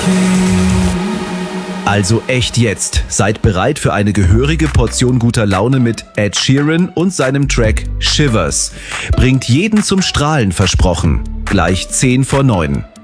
Also echt jetzt. Seid bereit für eine gehörige Portion guter Laune mit Ed Sheeran und seinem Track Shivers. Bringt jeden zum Strahlen versprochen. Gleich 10 vor 9.